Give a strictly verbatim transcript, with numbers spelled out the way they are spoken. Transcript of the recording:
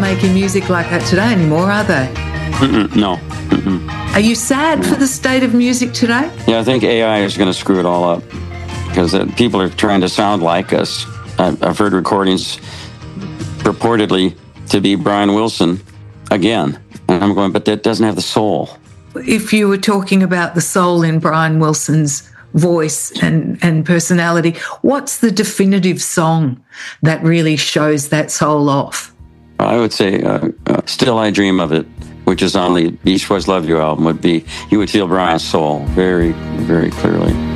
making music like that today anymore, are they? Mm-mm, no. Mm-mm. Are you sad for the state of music today? Yeah, I think A I is going to screw it all up because uh, people are trying to sound like us. I've, I've heard recordings purportedly to be Brian Wilson again. And I'm going, but that doesn't have the soul. If you were talking about the soul in Brian Wilson's voice and, and personality, what's the definitive song that really shows that soul off? I would say uh, uh, Still I Dream of It, which is on the Beach Boys Love You album, would be, you would feel Brian's soul very, very clearly.